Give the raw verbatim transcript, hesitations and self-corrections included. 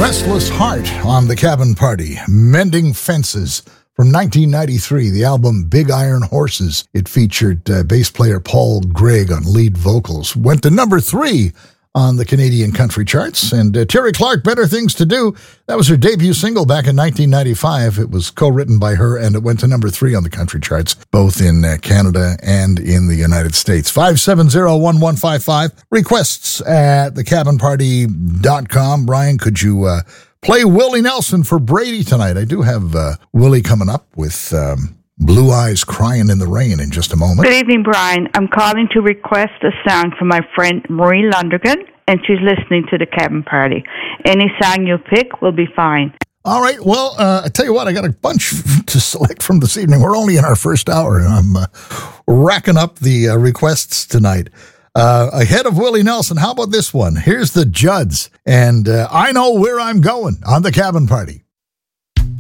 Restless Heart on the Cabin Party. Mending Fences from nineteen ninety-three, the album Big Iron Horses. It featured uh, bass player Paul Gregg on lead vocals. Went to number three on the Canadian country charts. And uh, Terry Clark, Better Things to Do, that was her debut single back in nineteen ninety-five. It was co-written by her, and it went to number three on the country charts, both in uh, Canada and in the United States. five seven zero, one one five five. Requests at the cabin party dot com. Brian, could you uh, play Willie Nelson for Brady tonight? I do have uh, Willie coming up with um, Blue Eyes Crying in the Rain in just a moment. Good evening, Brian. I'm calling to request a song from my friend Marie Lundergan, and she's listening to the Cabin Party. Any song you pick will be fine. All right. Well, uh, I tell you what, I got a bunch to select from this evening. We're only in our first hour, and I'm uh, racking up the uh, requests tonight. Uh, ahead of Willie Nelson, how about this one? Here's the Judds, and uh, I Know Where I'm Going on the Cabin Party.